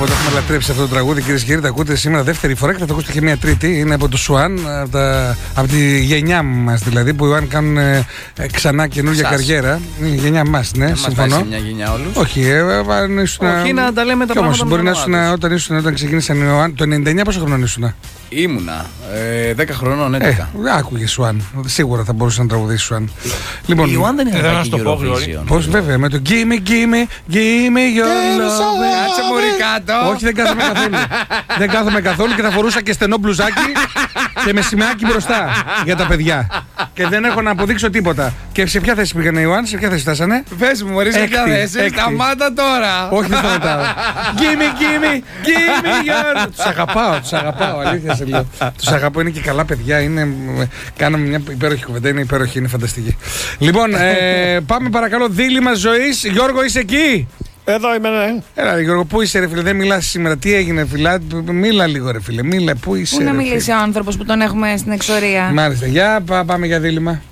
Όταν έχουμε λατρέψει αυτό το τραγούδι, κυρίες και κύριοι, τα ακούτε σήμερα δεύτερη φορά και θα το ακούσετε και μια τρίτη. Είναι από το Σουάν, από τη γενιά μας δηλαδή, που οι One κάνουν ξανά καινούργια καριέρα. Η γενιά μας, ναι, συμφωνώ. Μας μια γενιά όλους. Όχι, όχι να τα λέμε τα πράγματα. Μπορεί να ήσουν όταν ξεκίνησαν οι One. Το 99 πόσο χρονών ήσουν? Ήμουνα 10 χρονών, 11. Άκουγε Σουάν. Σίγουρα θα μπορούσε να τραγουδήσει Σουάν. Λοιπόν, η One δεν είναι να το πω. Πώς βέβαια, με το Gimme, gimme, gimme your love. Κάτσε μωρί κάτω. Όχι, δεν κάθομαι καθόλου. Δεν κάθομαι καθόλου και θα φορούσα και στενό μπλουζάκι και με σημαίακι μπροστά για τα παιδιά. Και δεν έχω να αποδείξω τίποτα. Και σε ποια θέση πήγανε οι One, σε ποια θέση φτάσανε? Πες μου, μωρί, σε ποια θέση? Σταμάτα τώρα. Όχι, δεν σταματάω. Gimme, your love. Τους αγαπάω, αλήθεια σε λέω. Τους αγαπώ, είναι και καλά παιδιά. Κάναμε μια υπέροχη κουβέντα. Είναι υπέροχη, είναι φανταστική. Λοιπόν, πάμε παρακαλώ. Δίλημμα ζωής. Γιώργο, είσαι εκεί? Εδώ είμαι, ναι. Έλα, Γιώργο, πού είσαι, ρε φίλε? Δεν μιλάς σήμερα. Τι έγινε, φιλά? Μίλα λίγο, ρε φίλε. Μίλα, πού είσαι? Πού να μιλήσει ο άνθρωπος που τον έχουμε στην εξορία? Μάλιστα. Για πάμε για δίλημμα.